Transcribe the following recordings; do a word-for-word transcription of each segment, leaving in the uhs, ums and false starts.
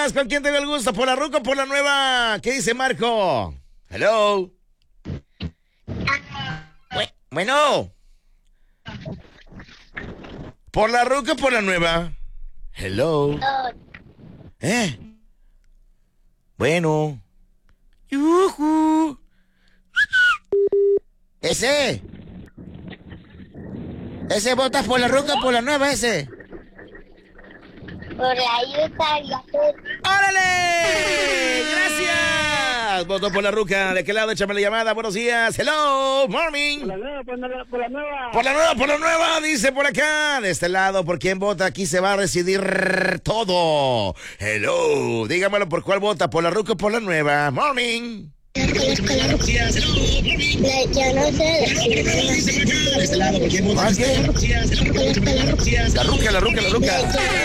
días, ¿con quién te el gusto? ¿Por la ruca o por la nueva? ¿Qué dice Marco? Hello. Bueno. ¿Por la ruca o por la nueva? Hello. ¿Eh? Bueno. Yujú. Ese. Ese votas por la ruca o por la nueva, ese. Por la yuca y azul. ¡Órale! ¡Gracias! Voto por la ruca. ¿De qué lado? Échame la llamada. Buenos días. Hello. Morning. Por la nueva, por la, por la nueva. Por la nueva, por la nueva. Dice por acá. De este lado, ¿por quién vota? Aquí se va a decidir todo. Hello. Dígamelo, ¿por cuál vota? ¿Por la ruca o por la nueva? Morning. Yo no sé. De este lado, ¿por quién vota? La ruca, la ruca, la ruca.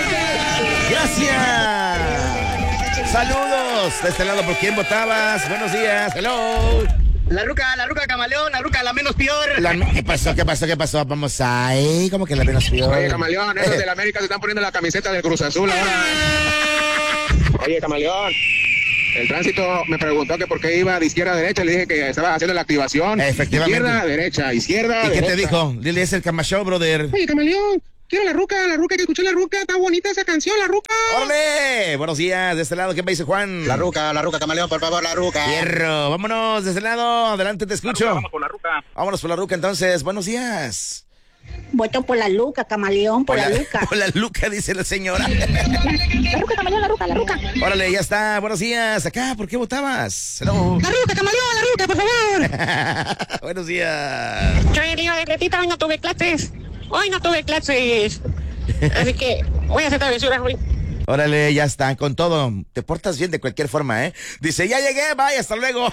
Gracias. Saludos. De este lado, ¿por quién votabas? Buenos días. Hello. La ruca, la ruca camaleón, la ruca la menos peor. La, ¿Qué pasó? ¿Qué pasó? ¿Qué pasó? Vamos ahí. ¿Cómo que la menos peor? Oye, camaleón, esos de la América se están poniendo la camiseta del Cruz Azul ahora. Oye, camaleón. El tránsito me preguntó que por qué iba de izquierda a derecha. Le dije que estaba haciendo la activación. Efectivamente. Izquierda, derecha, izquierda, ¿Y derecha. qué te dijo? Dile, es el Camashow, brother. Oye, camaleón, quiero la ruca, la ruca, que escuché la ruca. Está bonita esa canción, la ruca. ¡Órale! Buenos días. De este lado, ¿qué me dice Juan? La ruca, la ruca, camaleón, por favor, la ruca. Hierro. Vámonos de este lado. Adelante, te escucho. La ruca, vamos por la ruca. Vámonos por la ruca, entonces. Buenos días. Voto por la Luca, camaleón, por, por la, la Luca. Por la Luca, dice la señora. La Ruca, camaleón, la Ruca, la Ruca. Órale, ya está. Buenos días. Acá, ¿por qué votabas? Hello. La Ruca, camaleón, la Ruca, por favor. Buenos días. Soy el hijo de Gretita, hoy no tuve clases. Hoy no tuve clases. Así que voy a hacer travesuras hoy. Órale, ya está, con todo. Te portas bien de cualquier forma, ¿eh? Dice, ya llegué, bye, hasta luego.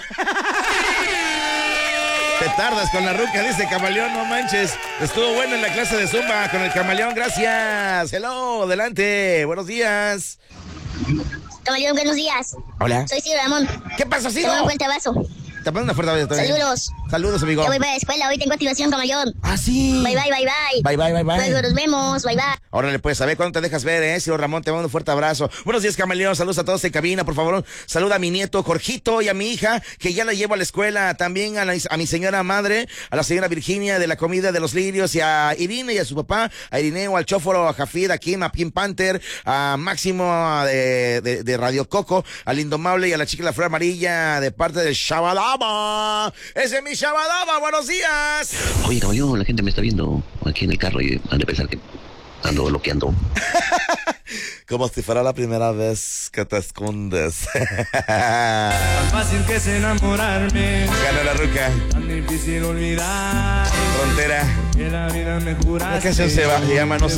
Te tardas con la ruca, dice Camaleón, no manches. Estuvo bueno en la clase de Zumba con el Camaleón, gracias. Hello, adelante, buenos días. Camaleón, buenos días. Hola. Soy Ciro Ramón. ¿Qué pasa, Ciro? Te mando un fuerte abrazo. Te mando una fuerte abrazo. Saludos. Saludos, amigo. Ya voy para la escuela, hoy tengo activación, Camaleón. Ah, sí. Bye, bye, bye, bye. Bye, bye, bye, bye. Luego nos vemos, bye, bye. Órale, pues, a ver cuándo te dejas ver, ¿eh? Ciro Ramón, te mando un fuerte abrazo. Buenos días, Camaleón. Saludos a todos en cabina, por favor. Saluda a mi nieto Jorgito y a mi hija, que ya la llevo a la escuela. También a, la, a mi señora madre, a la señora Virginia de la comida de los lirios, y a Irene y a su papá, a Irineo, al Chóforo, a Jafid, a Kim, a Pim Panther, a Máximo de, de, de Radio Coco, al Indomable y a la chica de la flor amarilla de parte del Shabadaba. Ese es mi Shabadaba, buenos días. Oye, camaleón, la gente me está viendo aquí en el carro y han de pensar que ando bloqueando. Como si fuera la primera vez que te escondes. Tan fácil que es enamorarme. Gana la ruca. Tan difícil olvidar. Frontera. Que la vida me juraste. La canción se va, se llama No